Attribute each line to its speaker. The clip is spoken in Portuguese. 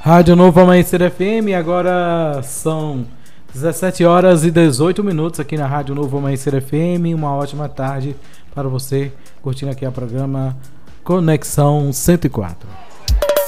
Speaker 1: Rádio Novo Amanhecer FM, agora são 17 horas e 18 minutos aqui na Rádio Novo Amanhecer FM. Uma ótima tarde para você curtindo aqui o programa Conexão 104.